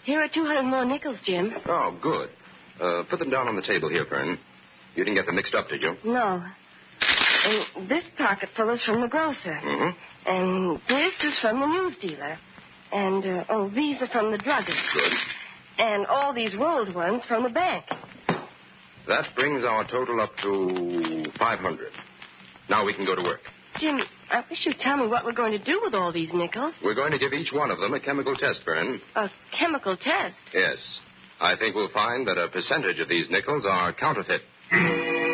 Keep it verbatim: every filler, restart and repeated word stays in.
Here are two hundred more nickels, Jim. Oh, good. Uh, put them down on the table here, Fern. You didn't get them mixed up, did you? No. And this pocketful is from the grocer. Mm-hmm. And this is from the news dealer. And, uh, oh, these are from the druggist. Good. And all these rolled ones from the bank. That brings our total up to five hundred. Now we can go to work. Jim, I wish you'd tell me what we're going to do with all these nickels. We're going to give each one of them a chemical test, Fern. A chemical test? Yes. I think we'll find that a percentage of these nickels are counterfeit.